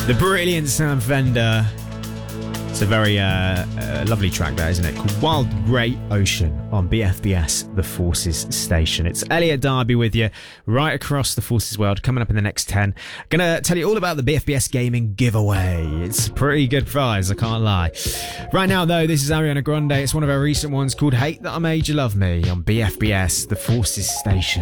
The brilliant Sam Fender. It's a very lovely track, that, isn't it? Called Wild Grey Ocean on BFBS, the Forces Station. It's Elliot Darby with you right across the Forces world, coming up in the next 10. Gonna tell you all about the BFBS Gaming giveaway. It's a pretty good prize, I can't lie. Right now, though, this is Ariana Grande. It's one of her recent ones called Hate That I Made You Love Me on BFBS, the Forces Station.